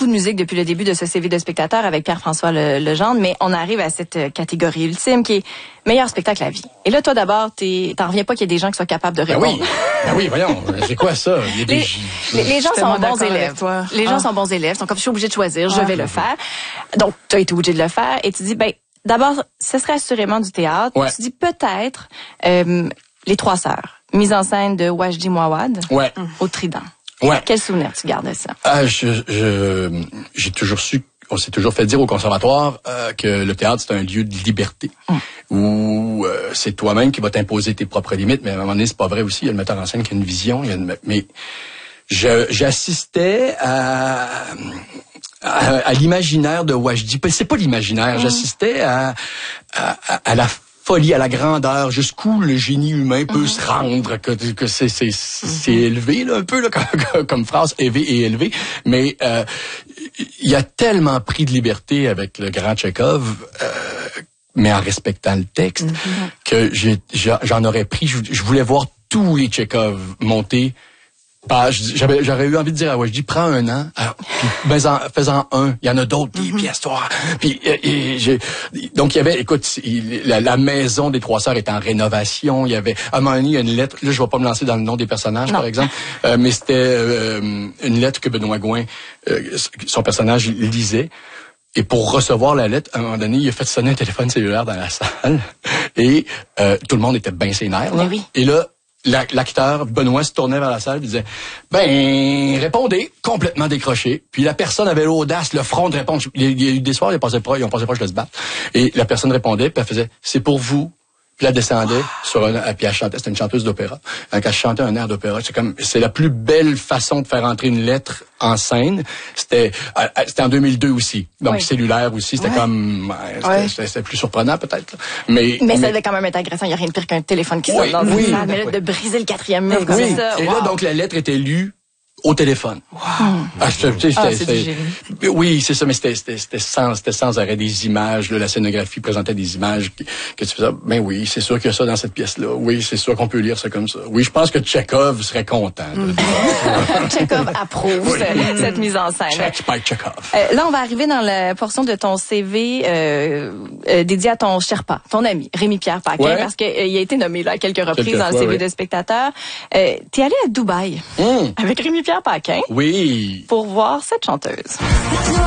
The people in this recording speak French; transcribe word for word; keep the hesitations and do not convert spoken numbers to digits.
de musique depuis le début de ce C V de spectateur avec Pierre-François Le, Legendre, mais on arrive à cette catégorie ultime qui est meilleur spectacle à vie. Et là, toi d'abord, t'es, t'en reviens pas qu'il y ait des gens qui soient capables de répondre. Ben oui, ben oui, voyons, c'est quoi ça? Il y a des... les, les, les gens sont bons élèves. Les gens ah. sont bons élèves, sont comme je suis obligé de choisir, je ah. vais le faire. Donc, tu as été obligé de le faire et tu dis, ben d'abord, ce serait assurément du théâtre. Ouais. Tu dis peut-être euh, Les Trois Sœurs, mise en scène de Wajdi Mouawad ouais. au Trident. Ouais. Quel souvenir tu gardes de ça? Ah, je, je, j'ai toujours su, on s'est toujours fait dire au conservatoire euh, que le théâtre, c'est un lieu de liberté. Mm. Où euh, c'est toi-même qui vas t'imposer tes propres limites, mais à un moment donné, c'est pas vrai aussi. Il y a le metteur en scène qui a une vision. Il y a une... Mais je, j'assistais à... À, à l'imaginaire de Wajdi. C'est pas l'imaginaire. Mm. J'assistais à, à, à la folie, à la grandeur, jusqu'où le génie humain peut mm. se rendre, que, que c'est, c'est, c'est mm. élevé, là, un peu, là, comme, comme phrase, élevé et élevé. Mais euh, il a tellement pris de liberté avec le grand Tchekhov, euh, mais en respectant le texte, mm-hmm. que j'ai, j'en aurais pris. Je, je voulais voir tous les Tchekhov monter. Bah, j'avais, j'aurais eu envie de dire à Wajdi, prends un an, alors, puis fais-en, fais-en un. Il y en a d'autres, des mm-hmm. pièces, toi. Puis, et, et, j'ai, donc, il y avait, écoute, il, la, la maison des Trois Sœurs est en rénovation. Il y avait, à un moment donné, il y a une lettre, là, je vais pas me lancer dans le nom des personnages, non. par exemple, euh, mais c'était euh, une lettre que Benoît Gouin, euh, son personnage, lisait. Et pour recevoir la lettre, à un moment donné, il a fait sonner un téléphone cellulaire dans la salle. Et euh, tout le monde était bien sénère, là. Oui. Et là, l'acteur, Benoît, se tournait vers la salle et disait « Ben, répondez », complètement décroché. Puis la personne avait l'audace, le front de répondre. Il y a eu des soirs, ils pensaient pas, ils ont pensé pas que je le se battre. Et la personne répondait, puis elle faisait « C'est pour vous ». Puis elle descendait sur un, puis elle chantait, c'était une chanteuse d'opéra. Quand elle chantait un air d'opéra, c'est comme, c'est la plus belle façon de faire entrer une lettre en scène. C'était, c'était en deux mille deux aussi. Donc, oui. cellulaire aussi, c'était ouais. comme, c'était, ouais. c'était, c'était plus surprenant peut-être. Mais, mais, mais ça devait quand même être agressant. Il n'y a rien de pire qu'un téléphone qui oui, sonne dans oui, une salle. Mais là, oui. de briser le quatrième mur comme oui. ça. Et wow. là, donc, la lettre était lue au téléphone. Wow. Ah, c'était, c'était, ah, c'était, c'était oui, c'est ça, mais c'était, c'était, c'était sans, c'était sans arrêt des images. Là, la scénographie présentait des images que, que tu faisais. Ben oui, c'est sûr qu'il y a ça dans cette pièce-là. Oui, c'est sûr qu'on peut lire ça comme ça. Oui, je pense que Tchekhov serait content. Mm. Tchekhov approuve oui. cette, cette mise en scène. Check by Tchekhov. Euh, là, on va arriver dans la portion de ton C V euh, euh, dédié à ton Sherpa, ton ami Rémi-Pierre Paquin, ouais. parce qu'il euh, a été nommé là à quelques reprises quelques dans fois, le C V oui. de spectateur. Euh, t'es allé à Dubaï mm. avec Rémi-Pierre Paquin. Oui. Pour voir cette chanteuse.